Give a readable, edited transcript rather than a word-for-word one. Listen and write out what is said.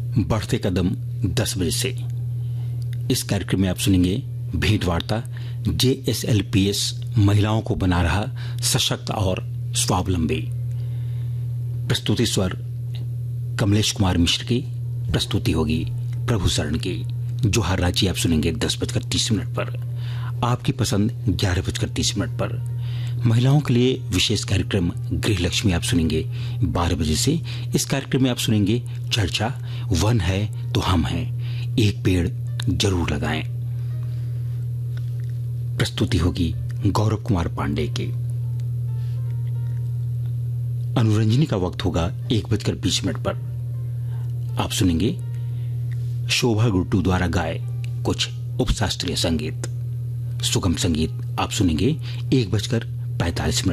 बढ़ते कदम 10 बजे से। इस कार्यक्रम में आप सुनेंगे भेंट वार्ता JSLPS महिलाओं को बना रहा सशक्त और स्वावलंबी। प्रस्तुति स्वर कमलेश कुमार मिश्र की, प्रस्तुति होगी प्रभु शरण की, जो हर रांची आप सुनेंगे 10:30 पर। आपकी पसंद 11:30 पर। महिलाओं के लिए विशेष कार्यक्रम गृह लक्ष्मी आप सुनेंगे 12 बजे से। इस कार्यक्रम में आप सुनेंगे चर्चा वन है तो हम हैं, एक पेड़ जरूर लगाएं। प्रस्तुति होगी गौरव कुमार पांडे की। अनुरंजनी का वक्त होगा 1:20 पर। आप सुनेंगे शोभा गुट्टू द्वारा गाए कुछ उपशास्त्रीय संगीत। सुगम संगीत आप सुनेंगे 1:45